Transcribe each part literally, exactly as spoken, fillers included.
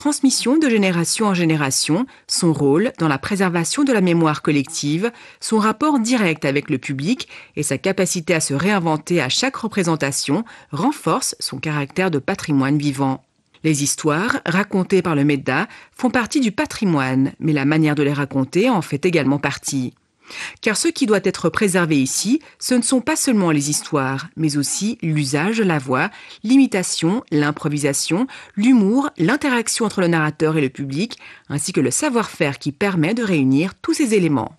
Transmission de génération en génération, son rôle dans la préservation de la mémoire collective, son rapport direct avec le public et sa capacité à se réinventer à chaque représentation renforcent son caractère de patrimoine vivant. Les histoires, racontées par le MEDA, font partie du patrimoine, mais la manière de les raconter en fait également partie. Car ce qui doit être préservé ici, ce ne sont pas seulement les histoires, mais aussi l'usage de la voix, l'imitation, l'improvisation, l'humour, l'interaction entre le narrateur et le public, ainsi que le savoir-faire qui permet de réunir tous ces éléments.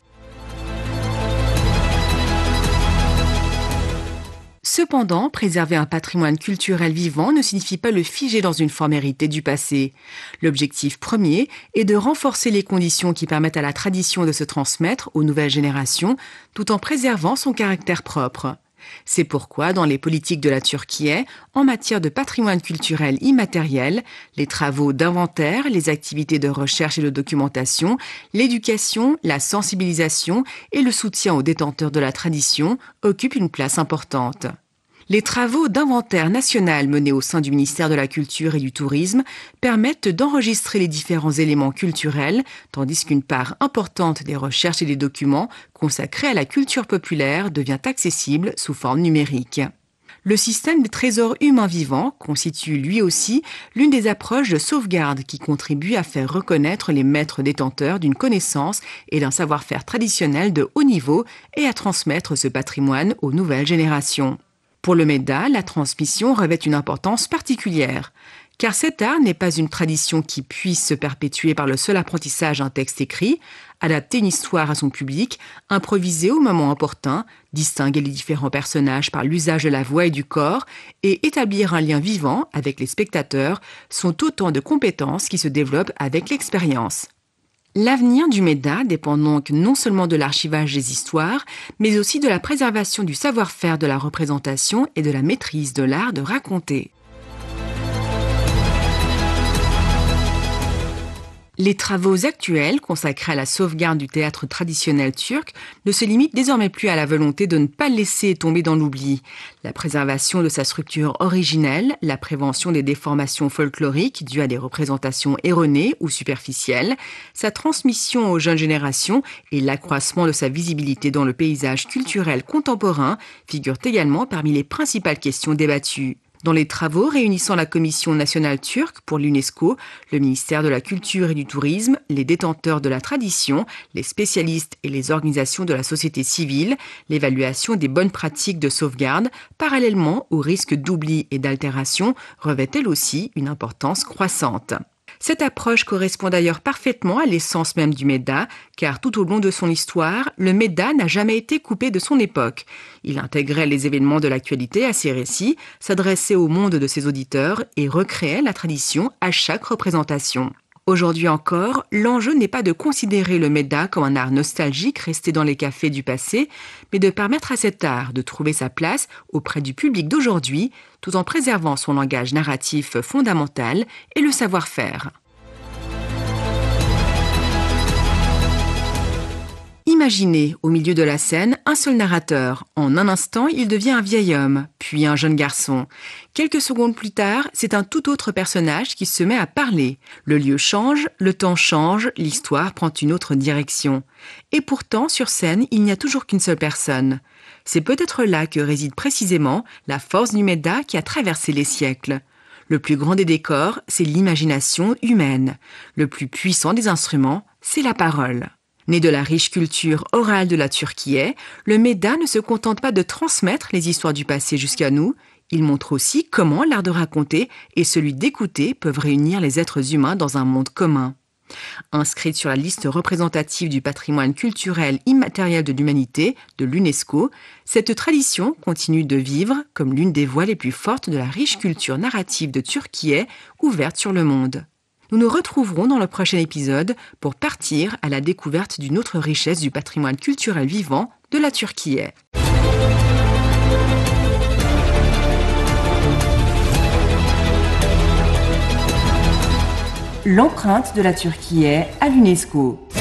Cependant, préserver un patrimoine culturel vivant ne signifie pas le figer dans une forme héritée du passé. L'objectif premier est de renforcer les conditions qui permettent à la tradition de se transmettre aux nouvelles générations, tout en préservant son caractère propre. C'est pourquoi, dans les politiques de la Turquie, en matière de patrimoine culturel immatériel, les travaux d'inventaire, les activités de recherche et de documentation, l'éducation, la sensibilisation et le soutien aux détenteurs de la tradition occupent une place importante. Les travaux d'inventaire national menés au sein du ministère de la Culture et du Tourisme permettent d'enregistrer les différents éléments culturels, tandis qu'une part importante des recherches et des documents consacrés à la culture populaire devient accessible sous forme numérique. Le système des trésors humains vivants constitue lui aussi l'une des approches de sauvegarde qui contribue à faire reconnaître les maîtres détenteurs d'une connaissance et d'un savoir-faire traditionnel de haut niveau et à transmettre ce patrimoine aux nouvelles générations. Pour le MEDA, la transmission revêt une importance particulière, car cet art n'est pas une tradition qui puisse se perpétuer par le seul apprentissage d'un texte écrit, adapter une histoire à son public, improviser au moment opportun, distinguer les différents personnages par l'usage de la voix et du corps, et établir un lien vivant avec les spectateurs sont autant de compétences qui se développent avec l'expérience. L'avenir du MEDA dépend donc non seulement de l'archivage des histoires, mais aussi de la préservation du savoir-faire de la représentation et de la maîtrise de l'art de raconter. Les travaux actuels consacrés à la sauvegarde du théâtre traditionnel turc ne se limitent désormais plus à la volonté de ne pas laisser tomber dans l'oubli. La préservation de sa structure originelle, la prévention des déformations folkloriques dues à des représentations erronées ou superficielles, sa transmission aux jeunes générations et l'accroissement de sa visibilité dans le paysage culturel contemporain figurent également parmi les principales questions débattues. Dans les travaux réunissant la Commission nationale turque pour l'UNESCO, le ministère de la Culture et du Tourisme, les détenteurs de la tradition, les spécialistes et les organisations de la société civile, l'évaluation des bonnes pratiques de sauvegarde, parallèlement au risque d'oubli et d'altération, revêt elle aussi une importance croissante. Cette approche correspond d'ailleurs parfaitement à l'essence même du MEDA, car tout au long de son histoire, le MEDA n'a jamais été coupé de son époque. Il intégrait les événements de l'actualité à ses récits, s'adressait au monde de ses auditeurs et recréait la tradition à chaque représentation. Aujourd'hui encore, l'enjeu n'est pas de considérer le MEDA comme un art nostalgique resté dans les cafés du passé, mais de permettre à cet art de trouver sa place auprès du public d'aujourd'hui, tout en préservant son langage narratif fondamental et le savoir-faire. Imaginez, au milieu de la scène, un seul narrateur. En un instant, il devient un vieil homme, puis un jeune garçon. Quelques secondes plus tard, c'est un tout autre personnage qui se met à parler. Le lieu change, le temps change, l'histoire prend une autre direction. Et pourtant, sur scène, il n'y a toujours qu'une seule personne. C'est peut-être là que réside précisément la force du MEDA qui a traversé les siècles. Le plus grand des décors, c'est l'imagination humaine. Le plus puissant des instruments, c'est la parole. Né de la riche culture orale de la Turquie, le MEDA ne se contente pas de transmettre les histoires du passé jusqu'à nous, il montre aussi comment l'art de raconter et celui d'écouter peuvent réunir les êtres humains dans un monde commun. Inscrite sur la liste représentative du patrimoine culturel immatériel de l'humanité de l'UNESCO, cette tradition continue de vivre comme l'une des voies les plus fortes de la riche culture narrative de Turquie ouverte sur le monde. Nous nous retrouverons dans le prochain épisode pour partir à la découverte d'une autre richesse du patrimoine culturel vivant de la Turquie. L'empreinte de la Turquie à l'UNESCO.